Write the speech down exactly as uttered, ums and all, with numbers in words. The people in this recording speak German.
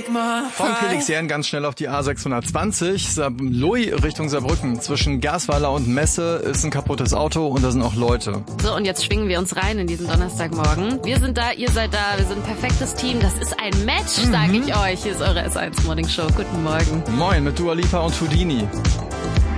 Von Felixierren ganz schnell auf die A sechshundertzwanzig, Loy Richtung Saarbrücken. Zwischen Gersweiler und Messe ist ein kaputtes Auto und da sind auch Leute. So, und jetzt schwingen wir uns rein in diesen Donnerstagmorgen. Wir sind da, ihr seid da, wir sind ein perfektes Team. Das ist ein Match, mhm. sag ich euch. Hier ist eure S eins Morning Show. Guten Morgen. Moin mit Dua Lipa und Houdini.